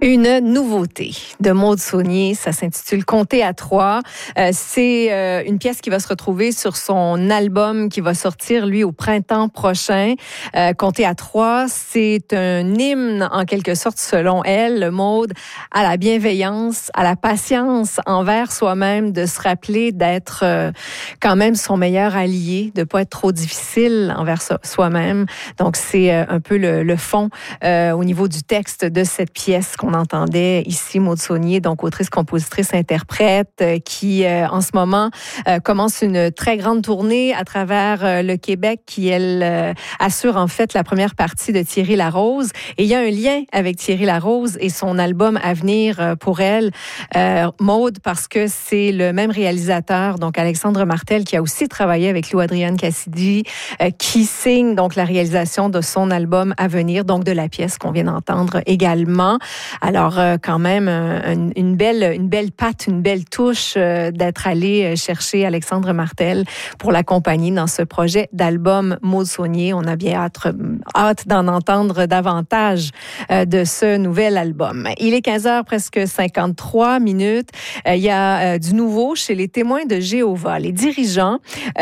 Une nouveauté de Maude Saunier, ça s'intitule Compter à trois. C'est une pièce qui va se retrouver sur son album qui va sortir, lui, au printemps prochain. Compter à trois, c'est un hymne, en quelque sorte, selon elle, Maude, à la bienveillance, à la patience envers soi-même, de se rappeler d'être quand même son meilleur allié, de pas être trop difficile envers soi-même. Donc, c'est un peu le fond au niveau du texte de cette pièce qu'on entendait ici, Maude Saunier, donc autrice, compositrice, interprète, qui en ce moment commence une très grande tournée à travers le Québec, qui elle assure en fait la première partie de Thierry Larose. Et il y a un lien avec Thierry Larose et son album à venir pour elle, Maude, parce que c'est le même réalisateur, donc Alexandre Martel, qui a aussi travaillé avec Lou-Adrienne Cassidy, qui signe donc la réalisation de son album à venir, donc de la pièce qu'on vient d'entendre également. Alors, quand même, une belle patte, une belle touche d'être allé chercher Alexandre Martel pour l'accompagner dans ce projet d'album Maude Saunier. On a bien hâte d'en entendre davantage de ce nouvel album. Il est 15h, presque 53 minutes. Il y a du nouveau chez les Témoins de Jéhovah. Les dirigeants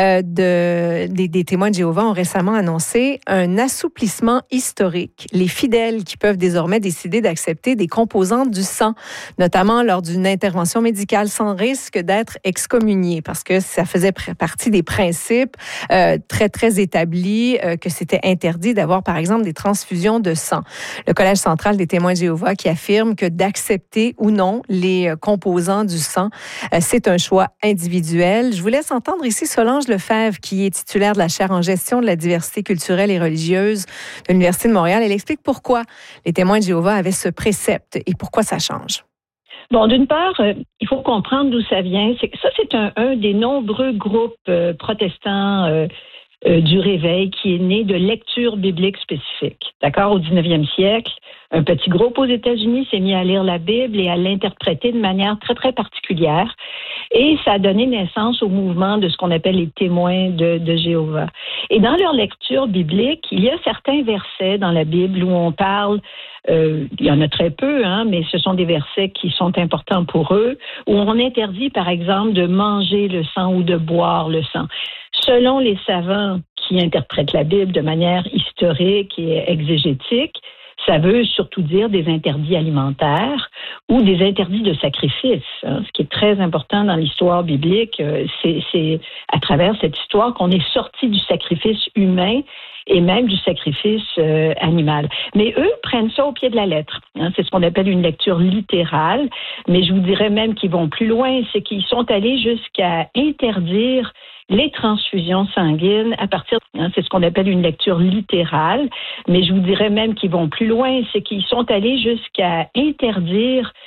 des Témoins de Jéhovah ont récemment annoncé un assouplissement historique. Les fidèles qui peuvent désormais décider d'accepter des composantes du sang, notamment lors d'une intervention médicale, sans risque d'être excommuniés, parce que ça faisait partie des principes très, très établis, que c'était interdit d'avoir, par exemple, des transfusions de sang. Le Collège central des Témoins de Jéhovah qui affirme que d'accepter ou non les composants du sang, c'est un choix individuel. Je vous laisse entendre ici Solange Lefebvre, qui est titulaire de la chaire en gestion de la diversité culturelle et religieuse de l'Université de Montréal. Elle explique pourquoi les Témoins de Jéhovah avaient ce précepte et pourquoi ça change. Bon, d'une part, il faut comprendre d'où ça vient. C'est un des nombreux groupes protestants du Réveil qui est né de lectures bibliques spécifiques. D'accord? Au 19e siècle, un petit groupe aux États-Unis s'est mis à lire la Bible et à l'interpréter de manière très, très particulière. Et ça a donné naissance au mouvement de ce qu'on appelle les témoins de Jéhovah. Et dans leur lecture biblique, il y a certains versets dans la Bible où on parle, il y en a très peu, mais ce sont des versets qui sont importants pour eux, où on interdit, par exemple, de manger le sang ou de boire le sang. Selon les savants qui interprètent la Bible de manière historique et exégétique, ça veut surtout dire des interdits alimentaires ou des interdits de sacrifice. Ce qui est très important dans l'histoire biblique, c'est à travers cette histoire qu'on est sorti du sacrifice humain et même du sacrifice animal. Mais eux prennent ça au pied de la lettre. C'est ce qu'on appelle une lecture littérale. Mais je vous dirais même qu'ils vont plus loin, c'est qu'ils sont allés jusqu'à interdire les transfusions sanguines à partir, c'est ce qu'on appelle une lecture littérale, mais je vous dirais même qu'ils vont plus loin, c'est qu'ils sont allés jusqu'à interdire